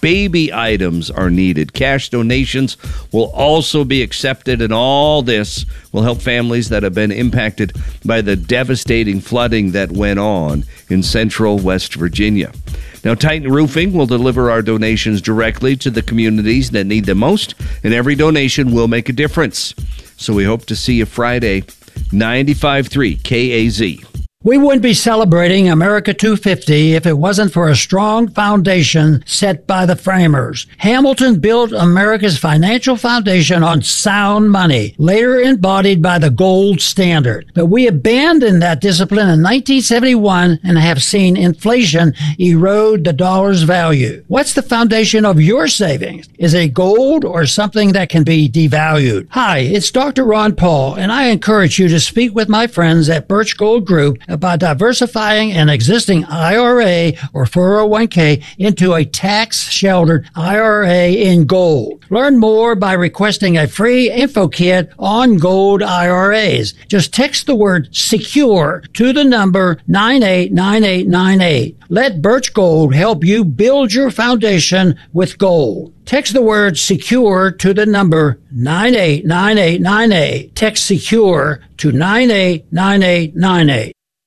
baby items are needed. Cash donations will also be accepted, and all this will help families that have been impacted by the devastating flooding that went on in central West Virginia. Now, Titan Roofing will deliver our donations directly to the communities that need them most, and every donation will make a difference. So we hope to see you Friday, 95.3 KAZ. We wouldn't be celebrating America 250 if it wasn't for a strong foundation set by the framers. Hamilton built America's financial foundation on sound money, later embodied by the gold standard. But we abandoned that discipline in 1971 and have seen inflation erode the dollar's value. What's the foundation of your savings? Is it gold or something that can be devalued? Hi, it's Dr. Ron Paul, and I encourage you to speak with my friends at Birch Gold Group about diversifying an existing IRA or 401k into a tax-sheltered IRA in gold. Learn more by requesting a free info kit on gold IRAs. Just text the word SECURE to the number 989898. Let Birch Gold help you build your foundation with gold. Text the word SECURE to the number 989898. Text SECURE to 989898.